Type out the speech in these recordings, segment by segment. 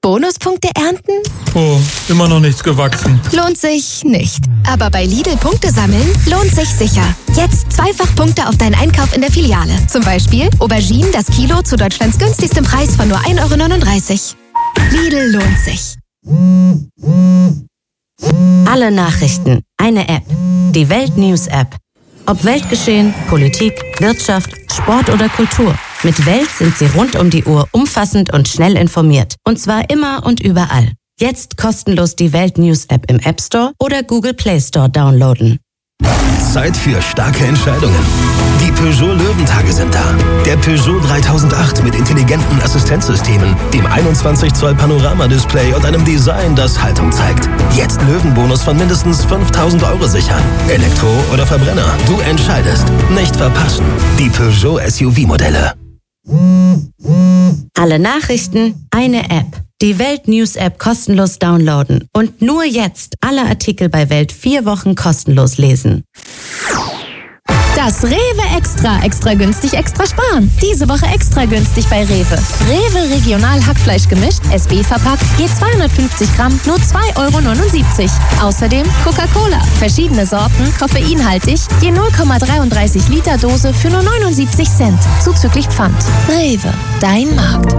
Bonuspunkte ernten? Oh, immer noch nichts gewachsen. Lohnt sich nicht. Aber bei Lidl Punkte sammeln lohnt sich sicher. Jetzt zweifach Punkte auf deinen Einkauf in der Filiale. Zum Beispiel Auberginen das Kilo zu Deutschlands günstigstem Preis von nur 1,39 €. Lidl lohnt sich. Alle Nachrichten, eine App. Die Welt-News-App. Ob Weltgeschehen, Politik, Wirtschaft, Sport oder Kultur. Mit Welt sind Sie rund um die Uhr umfassend und schnell informiert. Und zwar immer und überall. Jetzt kostenlos die Welt-News-App im App Store oder Google Play Store downloaden. Zeit für starke Entscheidungen. Die Peugeot Löwentage sind da. Der Peugeot 3008 mit intelligenten Assistenzsystemen, dem 21 Zoll Panorama-Display und einem Design, das Haltung zeigt. Jetzt Löwenbonus von mindestens 5.000 € sichern. Elektro oder Verbrenner, du entscheidest. Nicht verpassen. Die Peugeot SUV-Modelle. Alle Nachrichten, eine App. Die Welt-News-App kostenlos downloaden. Und nur jetzt alle Artikel bei Welt 4 Wochen kostenlos lesen. Das Rewe Extra. Extra günstig, extra sparen. Diese Woche extra günstig bei Rewe. Rewe Regional Hackfleisch gemischt, SB verpackt, je 250 Gramm, nur 2,79 €. Außerdem Coca-Cola. Verschiedene Sorten, koffeinhaltig, je 0,33 Liter Dose für nur 79 Cent. Zuzüglich Pfand. Rewe, dein Markt.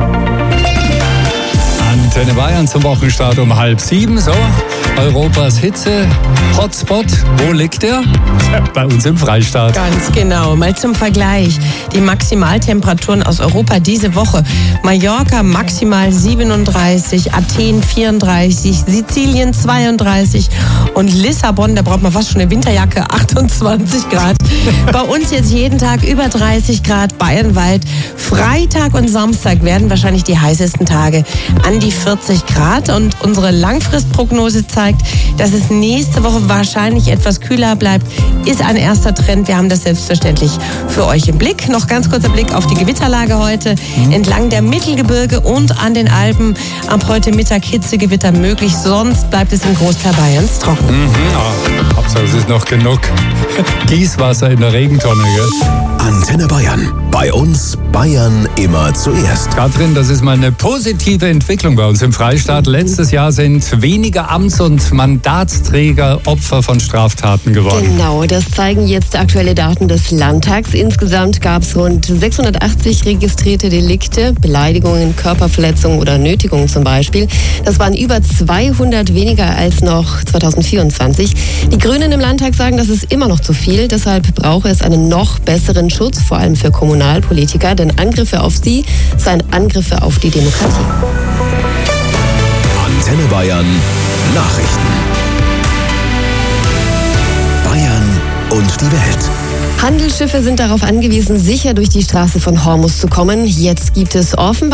Antenne Bayern zum Wochenstart um 6:30. So, Europas Hitze-Hotspot. Wo liegt der? Bei uns im Freistaat. Ganz genau. Mal zum Vergleich. Die Maximaltemperaturen aus Europa diese Woche. Mallorca maximal 37, Athen 34, Sizilien 32 und Lissabon, da braucht man fast schon eine Winterjacke, 28 Grad. Bei uns jetzt jeden Tag über 30 Grad bayernweit. Freitag und Samstag werden wahrscheinlich die heißesten Tage an die 40 Grad. Und unsere Langfristprognose zeigt, dass es nächste Woche wahrscheinlich etwas kühler bleibt. Ist ein erster Trend. Wir haben das selbstverständlich für euch im Blick. Noch ganz kurzer Blick auf die Gewitterlage heute. Entlang der Mittelgebirge und an den Alpen. Ab heute Mittag Hitzegewitter möglich. Sonst bleibt es im Großteil Bayerns trocken. Hauptsache es ist noch genug Gießwasser in der Regentonne, gell? Antenne Bayern. Bei uns Bayern immer zuerst. Katrin, das ist mal eine positive Entwicklung bei uns im Freistaat. Letztes Jahr sind weniger Amts- und Mandatsträger Opfer von Straftaten geworden. Genau, das zeigen jetzt aktuelle Daten des Landtags. Insgesamt gab es rund 680 registrierte Delikte, Beleidigungen, Körperverletzungen oder Nötigungen zum Beispiel. Das waren über 200 weniger als noch 2024. Die Grünen im Landtag sagen, das ist immer noch zu viel. Deshalb brauche es einen noch besseren Schutz, vor allem für Kommunalpolitiker. Denn Angriffe auf sie seien Angriffe auf die Demokratie. Antenne Bayern Nachrichten. Bayern und die Welt. Handelsschiffe sind darauf angewiesen, sicher durch die Straße von Hormuz zu kommen. Jetzt gibt es offenbar